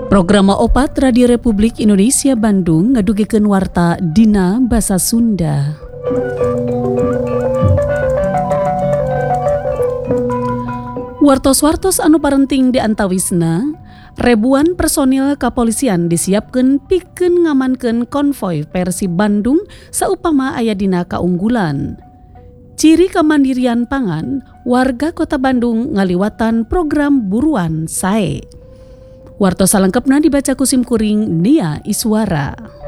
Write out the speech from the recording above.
Program opat Radio Republik Indonesia Bandung ngadugekeun warta dina basa Sunda. Wartos-wartos anu parenting di antawisna, ribuan personil kapolisian disiapkeun pikeun ngamankeun konvoy Persib Bandung saupama aya dina kaunggulan. Ciri kemandirian pangan, warga Kota Bandung ngaliwatan program buruan sae. Wartos salengkepna dibaca ku Sim Kuring Nia Iswara.